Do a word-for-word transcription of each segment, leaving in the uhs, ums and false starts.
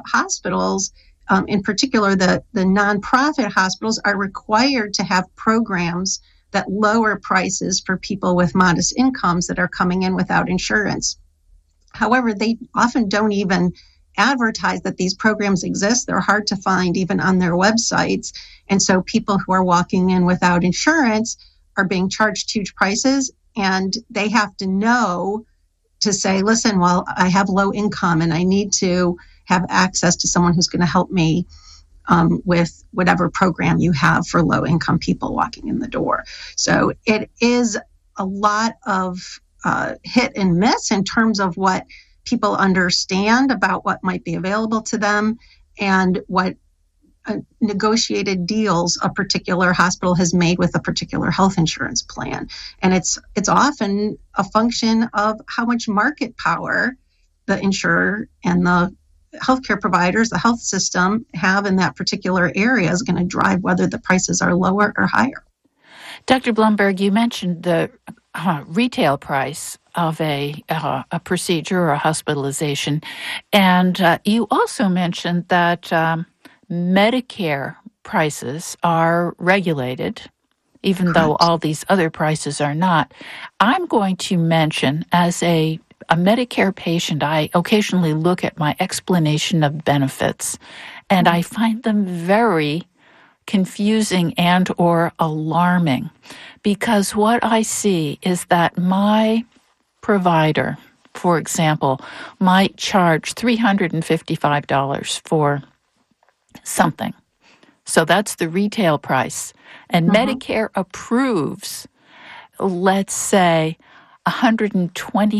hospitals, um, in particular the, the nonprofit hospitals, are required to have programs that lower prices for people with modest incomes that are coming in without insurance. However, they often don't even advertise that these programs exist. They're hard to find even on their websites. And so people who are walking in without insurance are being charged huge prices, and they have to know to say, listen, well, I have low income and I need to have access to someone who's going to help me um, with whatever program you have for low income people walking in the door. So it is a lot of uh, hit and miss in terms of what people understand about what might be available to them and what uh, negotiated deals a particular hospital has made with a particular health insurance plan. And it's it's often a function of how much market power the insurer and the healthcare providers, the health system have in that particular area is going to drive whether the prices are lower or higher. Doctor Blumberg, you mentioned the uh, retail price of a uh, a procedure or a hospitalization, and uh, you also mentioned that um, Medicare prices are regulated, even Correct. Though all these other prices are not. I'm going to mention, as a a Medicare patient, I occasionally look at my explanation of benefits, and mm-hmm. I find them very confusing and or alarming, because what I see is that my provider, for example, might charge three hundred fifty-five dollars for something. So that's the retail price. And mm-hmm. Medicare approves, let's say, one hundred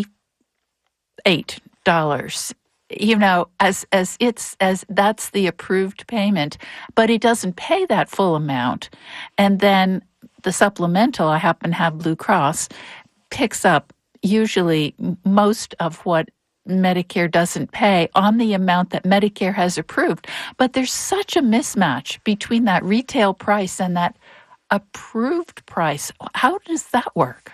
twenty-eight dollars. You know, as as it's as that's the approved payment, but it doesn't pay that full amount. And then the supplemental, I happen to have Blue Cross, picks up usually most of what Medicare doesn't pay on the amount that Medicare has approved. But there's such a mismatch between that retail price and that approved price. How does that work?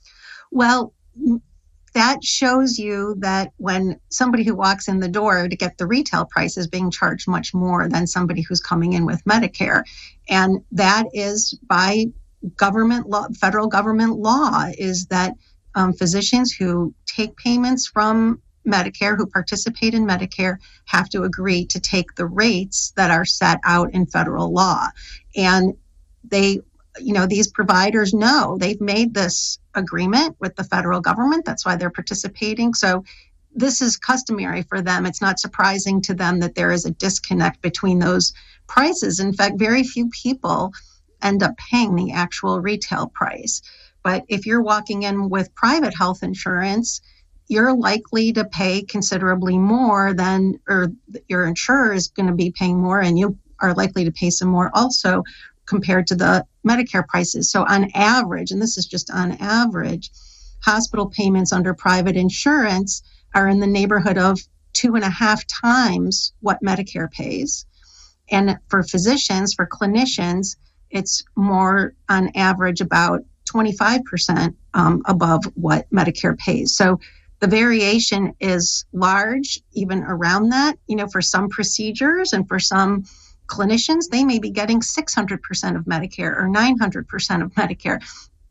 Well, that shows you that when somebody who walks in the door to get the retail price is being charged much more than somebody who's coming in with Medicare. And that is by government law, federal government law, is that um, physicians who take payments from Medicare, who participate in Medicare, have to agree to take the rates that are set out in federal law. And they You know, these providers know they've made this agreement with the federal government. That's why they're participating. So this is customary for them. It's not surprising to them that there is a disconnect between those prices. In fact, very few people end up paying the actual retail price. But if you're walking in with private health insurance, you're likely to pay considerably more than, or your insurer is going to be paying more, and you are likely to pay some more also compared to the Medicare prices. So on average, and this is just on average, hospital payments under private insurance are in the neighborhood of two and a half times what Medicare pays. And for physicians, for clinicians, it's more on average about twenty-five percent um, above what Medicare pays. So the variation is large, even around that. You know, for some procedures and for some clinicians, they may be getting six hundred percent of Medicare or nine hundred percent of Medicare.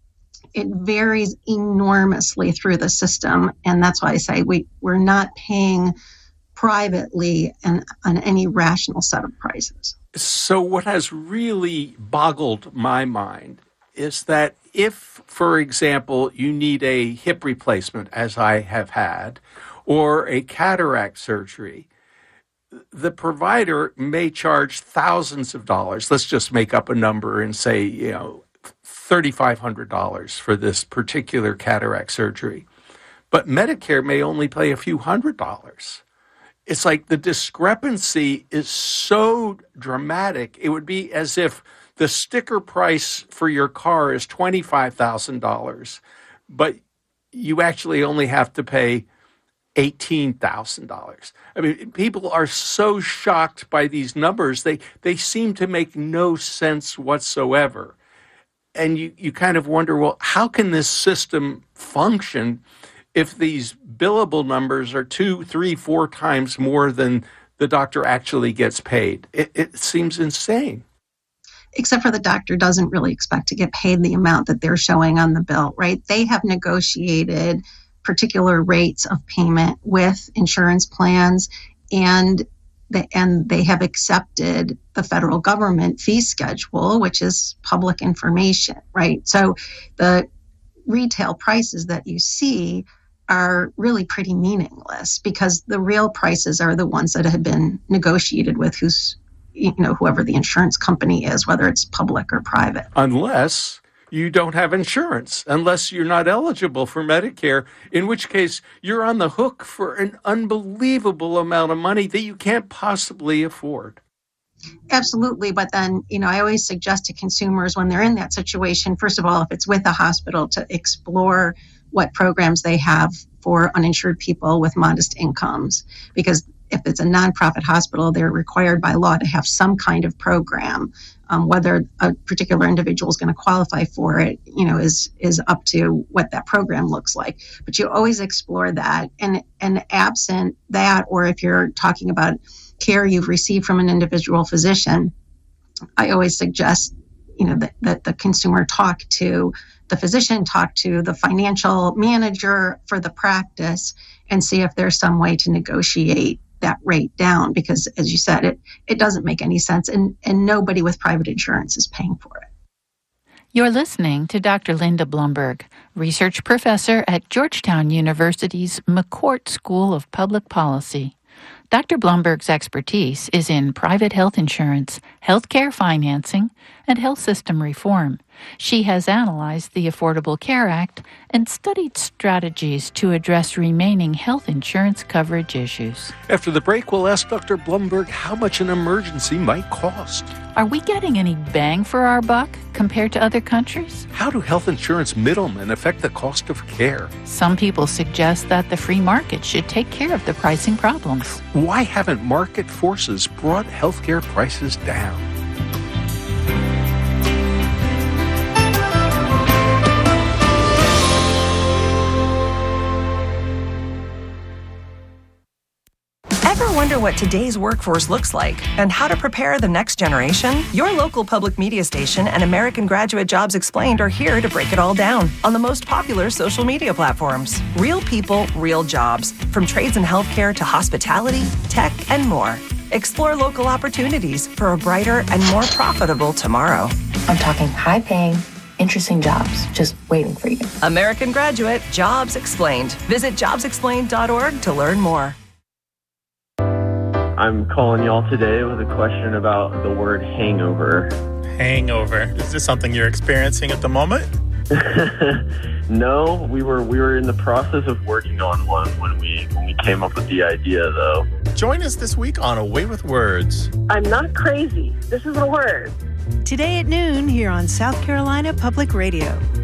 It varies enormously through the system. And that's why I say we, we're not paying privately and on any rational set of prices. So what has really boggled my mind is that if, for example, you need a hip replacement, as I have had, or a cataract surgery, the provider may charge thousands of dollars. Let's just make up a number and say, you know, three thousand five hundred dollars for this particular cataract surgery. But Medicare may only pay a few hundred dollars. It's like the discrepancy is so dramatic. It would be as if the sticker price for your car is twenty-five thousand dollars, but you actually only have to pay eighteen thousand dollars. I mean, people are so shocked by these numbers. They they seem to make no sense whatsoever. And you, you kind of wonder, well, how can this system function if these billable numbers are two, three, four times more than the doctor actually gets paid. It, it seems insane. Except for the doctor doesn't really expect to get paid the amount that they're showing on the bill, right? They have negotiated particular rates of payment with insurance plans, and the, and they have accepted the federal government fee schedule, which is public information, right? So the retail prices that you see are really pretty meaningless, because the real prices are the ones that have been negotiated with who's, you know, whoever the insurance company is, whether it's public or private. Unless you don't have insurance, unless you're not eligible for Medicare, in which case you're on the hook for an unbelievable amount of money that you can't possibly afford. Absolutely. But then, you know, I always suggest to consumers when they're in that situation, first of all, if it's with a hospital, to explore what programs they have for uninsured people with modest incomes. Because if it's a nonprofit hospital, they're required by law to have some kind of program. Um, whether a particular individual is going to qualify for it, you know, is is up to what that program looks like. But you always explore that. And, and absent that, or if you're talking about care you've received from an individual physician, I always suggest, you know, that, that the consumer talk to the physician, talk to the financial manager for the practice, and see if there's some way to negotiate that rate down, because as you said, it it doesn't make any sense, and, and nobody with private insurance is paying for it. You're listening to Doctor Linda Blumberg, research professor at Georgetown University's McCourt School of Public Policy. Doctor Blumberg's expertise is in private health insurance, healthcare financing, and health system reform. She has analyzed the Affordable Care Act and studied strategies to address remaining health insurance coverage issues. After the break, we'll ask Doctor Blumberg how much an emergency might cost. Are we getting any bang for our buck compared to other countries? How do health insurance middlemen affect the cost of care? Some people suggest that the free market should take care of the pricing problems. Why haven't market forces brought healthcare prices down? Ever wonder what today's workforce looks like and how to prepare the next generation? Your local public media station and American Graduate Jobs Explained are here to break it all down on the most popular social media platforms. Real people, real jobs, from trades and healthcare to hospitality, tech, and more. Explore local opportunities for a brighter and more profitable tomorrow. I'm talking high-paying, interesting jobs just waiting for you. American Graduate Jobs Explained. Visit jobs explained dot org to learn more. I'm calling y'all today with a question about the word hangover. Hangover. Is this something you're experiencing at the moment? No, we were we were in the process of working on one when we when we came up with the idea, though. Join us this week on A Way with Words. I'm not crazy. This is a word. Today at noon here on South Carolina Public Radio.